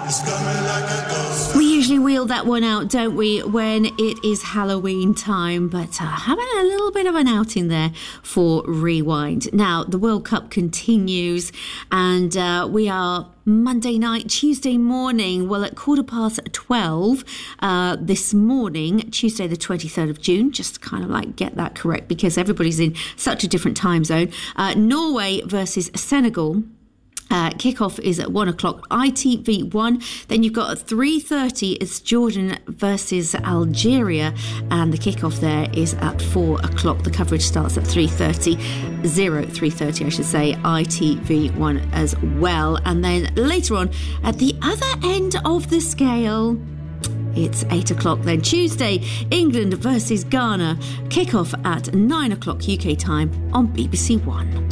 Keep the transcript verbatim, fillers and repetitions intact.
We usually wheel that one out, don't we, when it is Halloween time, but uh, having a little bit of an outing there for Rewind. Now, the World Cup continues, and uh, we are Monday night, Tuesday morning, well, at quarter past twelve uh, this morning, Tuesday the twenty-third of June, just to kind of like get that correct because everybody's in such a different time zone. Uh, Norway versus Senegal. Uh, kickoff is at one o'clock, I T V one. Then you've got at three thirty, it's Jordan versus Algeria, and the kickoff there is at four o'clock. The coverage starts at three thirty, zero three thirty, I should say, I T V one as well. And then later on, at the other end of the scale, it's eight o'clock then. Tuesday, England versus Ghana. Kickoff at nine o'clock U K time on B B C One.